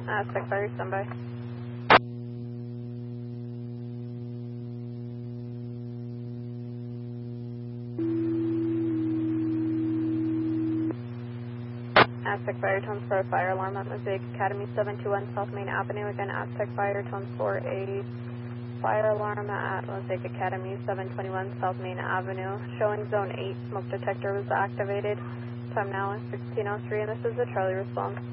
Aztec Fire, standby. Aztec Fire, tones for a fire alarm at Mosaic Academy 721 South Main Avenue. Again, Aztec Fire, tones for a fire alarm at Mosaic Academy 721 South Main Avenue. Showing zone 8, smoke detector was activated. Time now is 16:03, and this is the Charlie response.